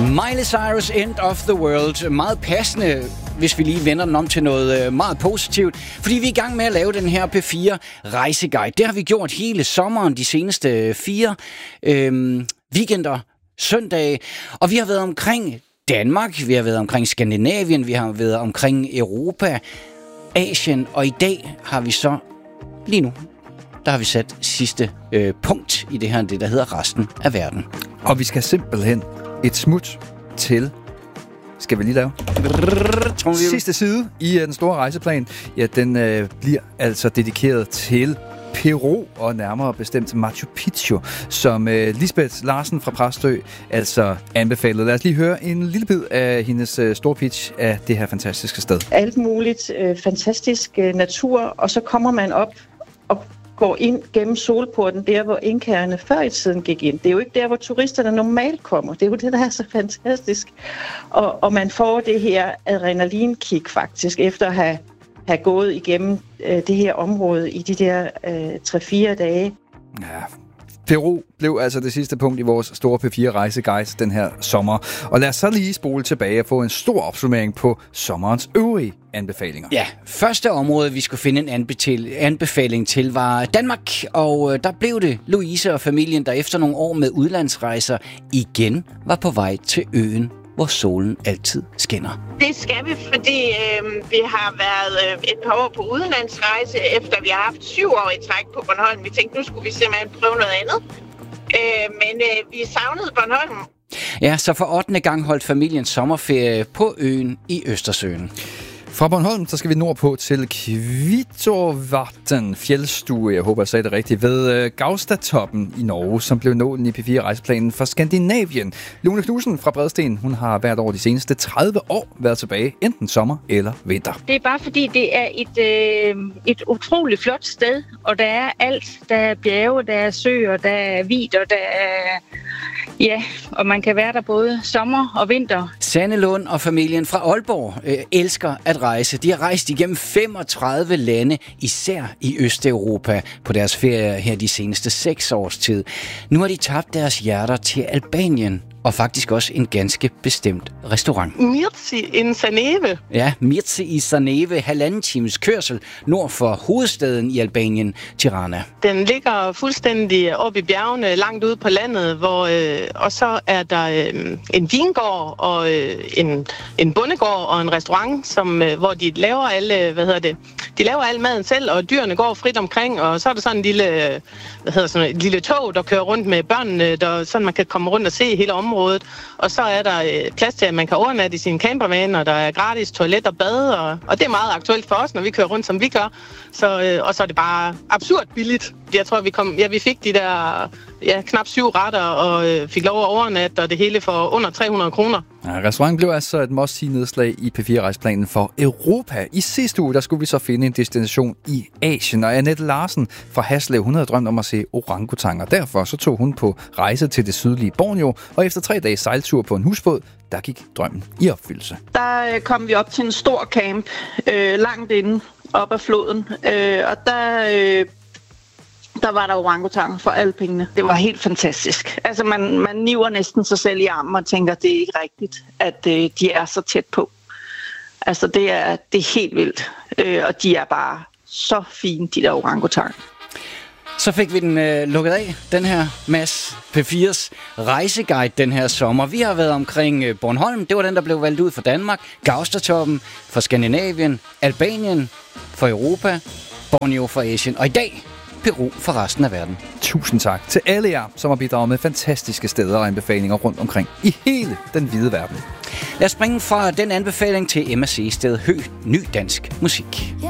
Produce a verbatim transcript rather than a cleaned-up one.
Miley Cyrus, End of the World. Meget passende, hvis vi lige vender den om til noget meget positivt. Fordi vi er i gang med at lave den her P fire rejseguide. Det har vi gjort hele sommeren, de seneste fire øhm, weekender, søndage. Og vi har været omkring Danmark, vi har været omkring Skandinavien, vi har været omkring Europa, Asien. Og i dag har vi så, lige nu, der har vi sat sidste øh, punkt i det her, det der hedder resten af verden. Og vi skal simpelthen et smut til, skal vi lige lave? Sidste side i den store rejseplan, ja, den øh, bliver altså dedikeret til Peru, og nærmere bestemt Machu Picchu, som øh, Lisbeth Larsen fra Præstø altså anbefalede. Lad os lige høre en lille bid af hendes øh, store pitch af det her fantastiske sted. Alt muligt øh, fantastisk øh, natur, og så kommer man op og går ind gennem solporten, der hvor inkærerne før i tiden gik ind. Det er jo ikke der, hvor turisterne normalt kommer. Det er jo det, der er så fantastisk. Og, og man får det her adrenalinkick faktisk, efter at have, have gået igennem øh, det her område i de der øh, tre-fire dage. Ja. Peru blev altså det sidste punkt i vores store P fire rejseguide den her sommer. Og lad os så lige spole tilbage og få en stor opsummering på sommerens øvrige anbefalinger. Ja, første område, vi skulle finde en anbefaling til, var Danmark. Og der blev det Louise og familien, der efter nogle år med udlandsrejser igen var på vej til øen, hvor solen altid skinner. Det skal vi, fordi øh, vi har været øh, et par år på udenlandsrejse, efter vi har haft syv år i træk på Bornholm. Vi tænkte, nu skulle vi simpelthen prøve noget andet. Øh, men øh, vi savnede Bornholm. Ja, så for ottende gang holdt familien sommerferie på øen i Østersøen. Fra Bornholm, så skal vi nordpå til Kvittorvatn fjeldstue, jeg håber, jeg sagde det rigtigt, ved Gaustatoppen i Norge, som blev nålen i P fire rejseplanen for Skandinavien. Lone Knudsen fra Bredsten, hun har hvert år de seneste tredive år været tilbage, enten sommer eller vinter. Det er bare fordi, det er et, øh, et utroligt flot sted, og der er alt. Der er bjerge, der er søer, der er vidder, der er... Ja, og man kan være der både sommer og vinter. Sanne Lund og familien fra Aalborg øh, elsker at rejse. De har rejst igennem femogtredive lande, især i Østeuropa, på deres ferie her de seneste seks års tid. Nu har de tabt deres hjerter til Albanien, og faktisk også en ganske bestemt restaurant. Mirci in Saneve. Ja, Mirci i Saneve, halvanden times kørsel nord for hovedstaden i Albanien, Tirana. Den ligger fuldstændig oppe i bjergene, langt ude på landet, hvor øh, og så er der øh, en vingård og øh, en, en bondegård og en restaurant, som, øh, hvor de laver alle, hvad hedder det, de laver al maden selv, og dyrene går frit omkring, og så er der sådan en lille, hvad hedder sådan, et lille tog, der kører rundt med børnene, der, sådan man kan komme rundt og se hele området. Og så er der øh, plads til, at man kan overnatte i sin campervan, og der er gratis toilet og bad, og, og det er meget aktuelt for os, når vi kører rundt, som vi gør. Så, øh, og så er det bare absurd billigt. Jeg tror, vi kom, ja, vi fik de der ja, knap syv retter, og øh, fik lov at overnatte, og det hele for under tre hundrede kroner. Ja, restauranten blev altså et must-see-nedslag i P fire rejseplanen for Europa. I sidste uge, der skulle vi så finde en destination i Asien, og Annette Larsen fra Haslev, hun havde drømt om at se orangutanger. Derfor så tog hun på rejse til det sydlige Borneo, og efter tre dages sejltur på en husbåd, der gik drømmen i opfyldelse. Der kom vi op til en stor camp, øh, langt inde op ad floden, øh, og der... Øh Der var der orangutanger for alle pengene. Det var helt fantastisk. Altså, man, man niver næsten sig selv i armen og tænker, det er ikke rigtigt, at øh, de er så tæt på. Altså, det er, det er helt vildt. Øh, og de er bare så fine, de der orangutanger. Så fik vi den øh, lukket af, den her Mads P fires rejseguide den her sommer. Vi har været omkring øh, Bornholm, det var den, der blev valgt ud for Danmark. Gaustatoppen for Skandinavien, Albanien for Europa, Borneo for Asien. Og i dag Peru for resten af verden. Tusind tak til alle jer, som har bidraget med fantastiske steder og anbefalinger rundt omkring i hele den hvide verden. Lad os springe fra den anbefaling til M S C-stedet Hø, ny dansk musik.